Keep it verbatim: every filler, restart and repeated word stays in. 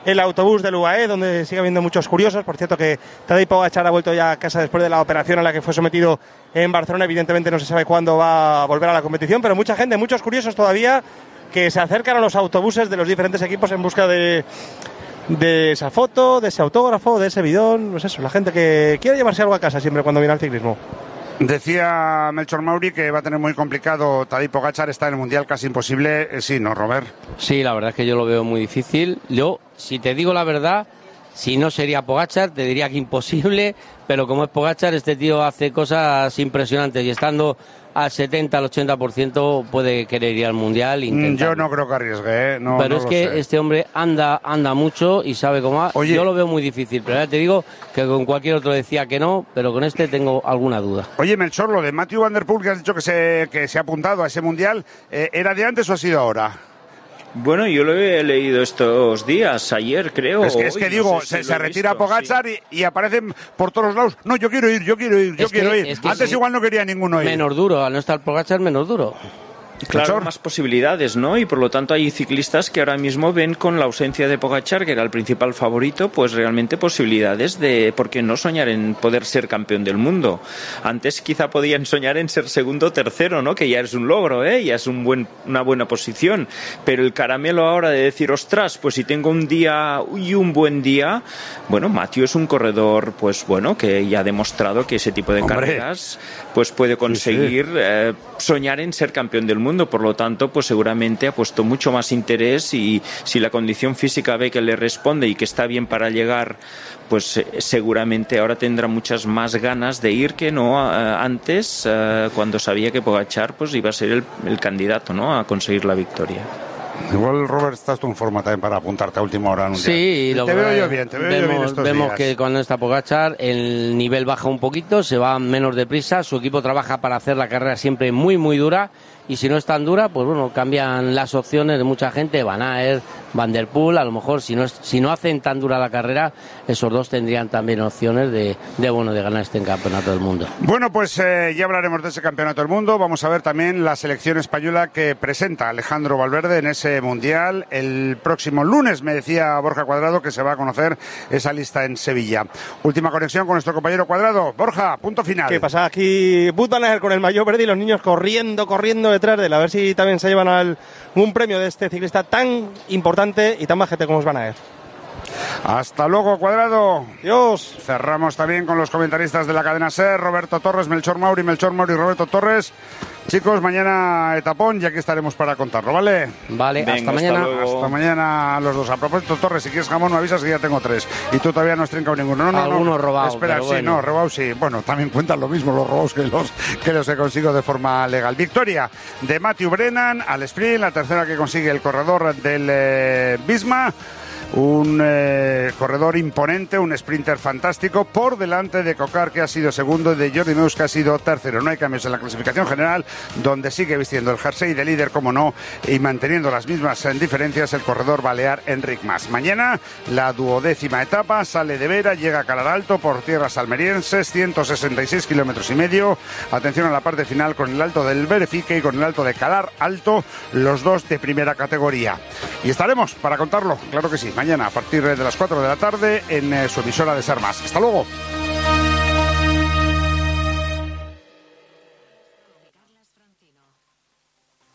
el autobús del U A E, donde sigue habiendo muchos curiosos. Por cierto que Tadej Pogačar ha vuelto ya a casa después de la operación a la que fue sometido en Barcelona. Evidentemente no se sabe cuándo va a volver a la competición, pero mucha gente, muchos curiosos todavía que se acercan a los autobuses de los diferentes equipos en busca de, de esa foto, de ese autógrafo, de ese bidón. Pues eso, la gente que quiere llevarse algo a casa siempre cuando viene al ciclismo. Decía Melchor Mauri que va a tener muy complicado Tadej Pogačar, está en el Mundial casi imposible. Eh, sí, ¿no, Robert? Sí, la verdad es que yo lo veo muy difícil. Yo, si te digo la verdad, si no sería Pogačar, te diría que imposible, pero como es Pogačar, este tío hace cosas impresionantes y estando al setenta, al ochenta por ciento puede querer ir al Mundial. Yo no creo que arriesgue, ¿eh? No, pero no es lo que sé. este hombre anda anda mucho y sabe cómo va. Oye, yo lo veo muy difícil, pero ya te digo que con cualquier otro decía que no, pero con este tengo alguna duda. Oye, Melchor, lo de Matthew Van Der Poel, que has dicho que se, que se ha apuntado a ese Mundial, eh, ¿era de antes o ha sido ahora? Bueno, yo lo he leído estos días, ayer creo. Es que, es que hoy, digo, no sé se, si se lo he retira visto, Pogačar sí. y, y aparecen por todos lados. No, yo quiero ir, yo quiero ir, yo Es quiero que- ir. es que Antes sí. igual no quería ninguno ir. Menos duro, al no estar Pogačar, menos duro. Claro, Melchor. más posibilidades, ¿no? Y por lo tanto hay ciclistas que ahora mismo ven con la ausencia de Pogačar, que era el principal favorito, pues realmente posibilidades de, ¿por qué no soñar en poder ser campeón del mundo? Antes quizá podían soñar en ser segundo o tercero, ¿no? Que ya es un logro, ¿eh? Ya es un buen, una buena posición. Pero el caramelo ahora de decir, ostras, pues si tengo un día y un buen día, bueno, Matthew es un corredor, pues bueno, que ya ha demostrado que ese tipo de Hombre. carreras, pues puede conseguir Sí, sí. Eh, soñar en ser campeón del mundo. Por lo tanto, pues seguramente ha puesto mucho más interés y si la condición física ve que le responde y que está bien para llegar, pues eh, seguramente ahora tendrá muchas más ganas de ir que no eh, antes, eh, cuando sabía que Pogačar pues iba a ser el, el candidato, ¿no?, a conseguir la victoria. Igual, Robert, estás tú en forma también para apuntarte a última hora en un día. Sí, te lo te que- veo yo bien, te veo vemos, yo bien estos vemos días. que cuando está Pogačar el nivel baja un poquito, se va menos deprisa, su equipo trabaja para hacer la carrera siempre muy muy dura y si no es tan dura, pues bueno, cambian las opciones de mucha gente, Van Aert, Van Der Poel, a lo mejor si no es, si no hacen tan dura la carrera, esos dos tendrían también opciones de, de bueno de ganar este campeonato del mundo. Bueno, pues eh, ya hablaremos de ese campeonato del mundo. Vamos a ver también la selección española que presenta Alejandro Valverde en ese mundial el próximo lunes. Me decía Borja Cuadrado que se va a conocer esa lista en Sevilla. Última conexión con nuestro compañero Cuadrado. Borja, punto final. ¿Qué pasa? Aquí Wout van Aert con el maillot verde y los niños corriendo, corriendo detrás de él. A ver si también se llevan al, un premio de este ciclista tan importante y tan majete como es Van Aert. Hasta luego, Cuadrado. Dios. Cerramos también con los comentaristas de la cadena SER, Roberto Torres, Melchor Mauri, Melchor Mauri, Roberto Torres. Chicos, mañana etapón y aquí estaremos para contarlo, ¿vale? Vale, Venga, hasta mañana. hasta luego. Hasta mañana los dos. A propósito, Torres, si quieres jamón me avisas que ya tengo tres. Y tú todavía no has trincado ninguno. No, no, no. Algunos robados, Espera, pero sí, bueno. no, robados sí. Bueno, también cuentan lo mismo los robos que los que los he conseguido de forma legal. Victoria de Matthew Brennan al sprint, la tercera que consigue el corredor del eh, Visma. Un eh, corredor imponente, un sprinter fantástico, por delante de Cocar, que ha sido segundo, y de Jordi Meus, que ha sido tercero. No hay cambios en la clasificación general, donde sigue vistiendo el jersey de líder, como no, y manteniendo las mismas diferencias el corredor balear Enric Mas. Mañana, la duodécima etapa, sale de Vera, llega a Calar Alto por tierras almerienses, ciento sesenta y seis kilómetros y medio. Atención a la parte final con el Alto del Berefique y con el Alto de Calar Alto, los dos de primera categoría. Y estaremos para contarlo, claro que sí, mañana a partir de las cuatro de la tarde en eh, su emisora de Ser Más. Hasta luego.